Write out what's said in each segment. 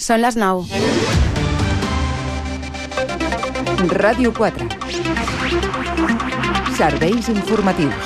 Són les 9. Ràdio 4. Serveis informatius.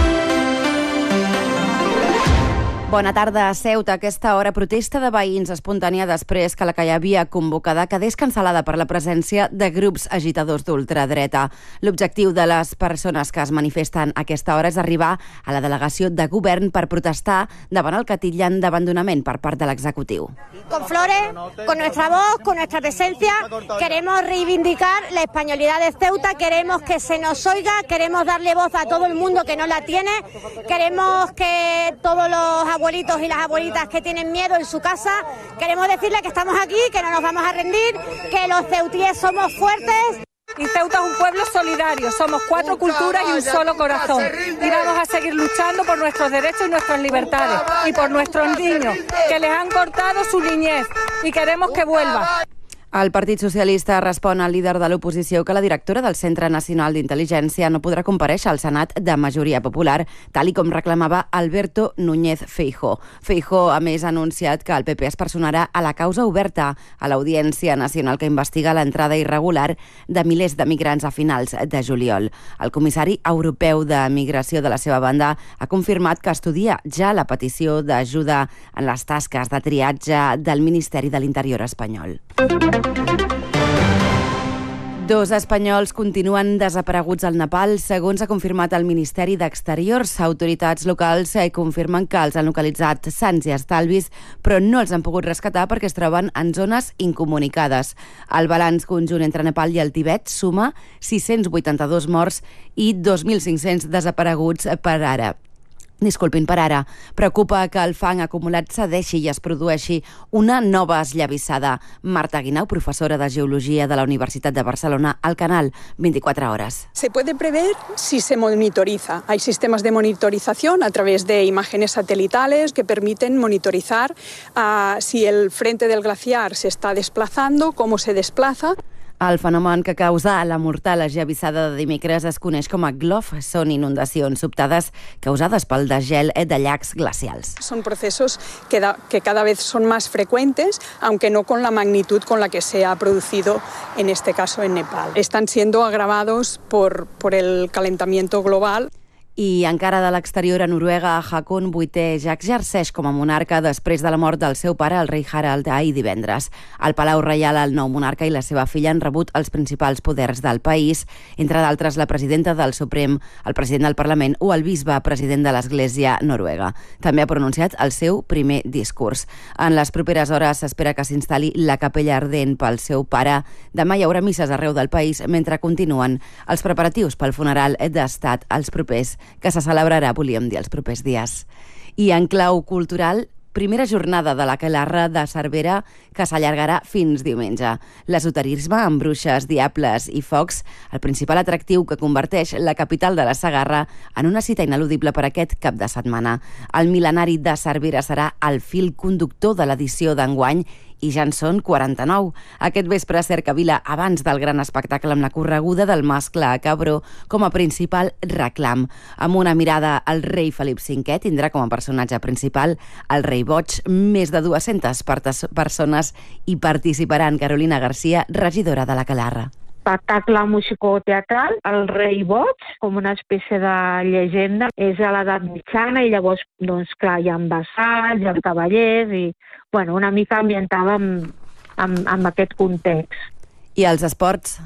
Bona tarda a Ceuta. Aquesta hora protesta de veïns espontània després que la que hi havia convocada quedés cancel·lada per la presència de grups agitadors d'ultradreta. L'objectiu de les persones que es manifesten a aquesta hora és arribar a la delegació de govern per protestar davant el que titllen d'abandonament per part de l'executiu. Con flores, con nuestra voz, con nuestra presencia, queremos reivindicar la españolidad de Ceuta, queremos que se nos oiga, queremos darle voz a todo el mundo que no la tiene, queremos que todos los abuelitos y las abuelitas que tienen miedo en su casa, queremos decirle que estamos aquí, que no nos vamos a rendir, que los ceutíes somos fuertes. Y Ceuta es un pueblo solidario, somos 4 culturas y un solo corazón. Y vamos a seguir luchando por nuestros derechos y nuestras libertades. Y por nuestros niños, que les han cortado su niñez y queremos que vuelva. El Partit Socialista respon al líder de l'oposició que la directora del Centre Nacional d'Intel·ligència no podrà comparèixer al Senat de majoria popular, tal i com reclamava Alberto Núñez Feijóo. Feijóo, a més, ha anunciat que el PP es personarà a la causa oberta a l'Audiència Nacional que investiga l'entrada irregular de milers de migrants a finals de juliol. El comissari europeu de migració de la seva banda ha confirmat que estudia ja la petició d'ajuda en les tasques de triatge del Ministeri de l'Interior espanyol. 2 espanyols continuen desapareguts al Nepal, segons ha confirmat el Ministeri d'Exteriors. Autoritats locals confirmen que els han localitzat sans i estalvis, però no els han pogut rescatar perquè es troben en zones incomunicades. El balanç conjunt entre Nepal i el Tibet suma 682 morts i 2.500 desapareguts per ara. Preocupa que el fang acumulat cedeixi i es produeixi una nova esllavissada. Marta Guinau, professora de Geologia de la Universitat de Barcelona, al canal 24 Horas. Se puede prever si se monitoriza. Hay sistemas de monitorización a través de imágenes satelitales que permiten monitorizar si el frente del glaciar se está desplazando, cómo se desplaza. El fenomen que causa la mortal esllavissada de dimecres es coneix com a GLOF. Són inundacions sobtades causades pel desgel de llacs glacials. Son procesos que cada vez son más frecuentes, aunque no con la magnitud con la que se ha producido en este caso en Nepal. Están siendo agravados por el calentamiento global. I encara de l'exterior, a Noruega, Haakon VIII ja exerceix com a monarca després de la mort del seu pare, el rei Harald, ahir divendres. Al Palau Reial, el nou monarca i la seva filla han rebut els principals poders del país, entre d'altres la presidenta del Suprem, el president del Parlament o el bisbe president de l'Església noruega. També ha pronunciat el seu primer discurs. En les properes hores s'espera que s'instal·li la capella ardent pel seu pare. Demà hi haurà misses arreu del país mentre continuen els preparatius pel funeral d'estat que se celebrarà, volíem dir, els propers dies. I en clau cultural, primera jornada de l'Aquelarre de Cervera que s'allargarà fins diumenge. L'esoterisme amb bruixes, diables i focs, el principal atractiu que converteix la capital de la Segarra en una cita ineludible per aquest cap de setmana. El mil·lenari de Cervera serà el fil conductor de l'edició d'enguany i ja en són 49. Aquest vespre cercavila abans del gran espectacle amb la correguda del mascle a Cabró com a principal reclam. Amb una mirada al rei Felip V tindrà com a personatge principal el rei boig. Més de 200 persones hi participaran. Carolina García, regidora de l'Aquelarre. Espectacle musicoteatral, el rei boig, com una espècie de llegenda. És a l'edat mitjana i llavors, doncs clar, hi ha vassalls, hi ha cavallers i, bueno, una mica ambientada amb aquest context. I els esports?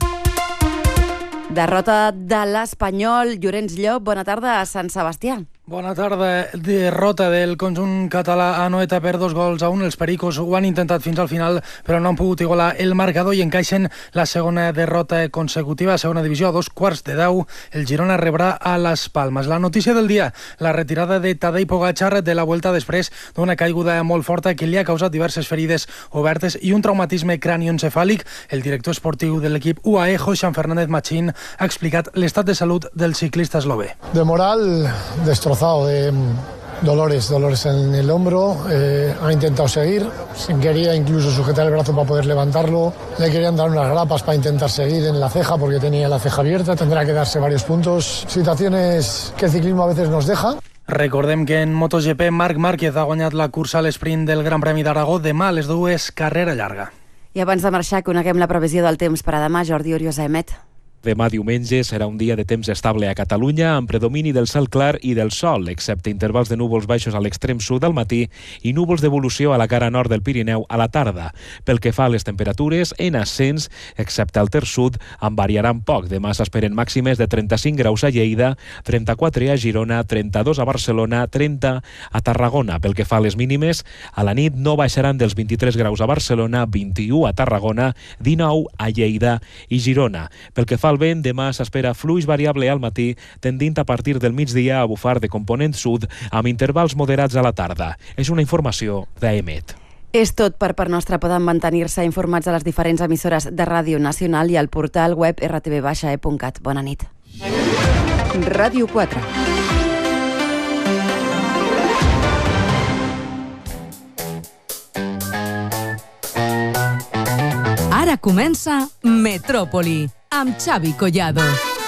Derrota de l'Espanyol. Llorenç Llop, bona tarda a Sant Sebastià. Bona tarda. Derrota del conjunt català a Anoeta per 2-1. Els pericos ho han intentat fins al final, però no han pogut igualar el marcador i encaixen la segona derrota consecutiva a segona divisió. A 2:15 el Girona rebrà a Las Palmas. La notícia del dia, la retirada de Tadej Pogačar de la Vuelta després d'una caiguda molt forta que li ha causat diverses ferides obertes i un traumatisme cranioencefàlic. El director esportiu de l'equip UAE, Josan Fernández Machín, ha explicat l'estat de salut del ciclista eslové. De moral, destrozado, de dolores en el hombro, ha intentado seguir, quería incluso sujetar el brazo para poder levantarlo, le querían dar unas grapas para intentar seguir en la ceja porque tenía la ceja abierta, tendrá que darse varios puntos, situaciones que el ciclismo a veces nos deja. Recordem que en MotoGP Marc Márquez ha guanyat la cursa a l'esprint del Gran Premi d'Aragó. Demà a les 2, carrera llarga. I abans de marxar, coneguem la previsió del temps per a demà. Jordi Oriosa emet. Demà diumenge serà un dia de temps estable a Catalunya amb predomini del cel clar i del sol, excepte intervals de núvols baixos a l'extrem sud al matí i núvols d'evolució a la cara nord del Pirineu a la tarda. Pel que fa a les temperatures, en ascens, excepte al terç sud, en variaran poc. Demà s'esperen màximes de 35 graus a Lleida, 34 a Girona, 32 a Barcelona, 30 a Tarragona. Pel que fa a les mínimes, a la nit no baixaran dels 23 graus a Barcelona, 21 a Tarragona, 19 a Lleida i Girona. Pel que fa al vent, demà s'espera fluix variable al matí, tendint a partir del migdia a bufar de component sud amb intervals moderats a la tarda. És una informació d'EMET. És tot per part nostra. Poden mantenir-se informats a les diferents emissores de Ràdio Nacional i al portal web rtv-e.cat. Bona nit. Ràdio 4. Ara comença Metròpoli, amb Xavi Collado.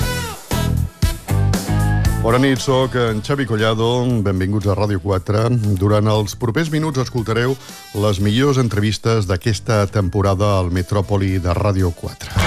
Bona nit, soc en Xavi Collado. Benvinguts a Ràdio 4. Durant els propers minuts escoltareu les millors entrevistes d'aquesta temporada al Metròpoli de Ràdio 4.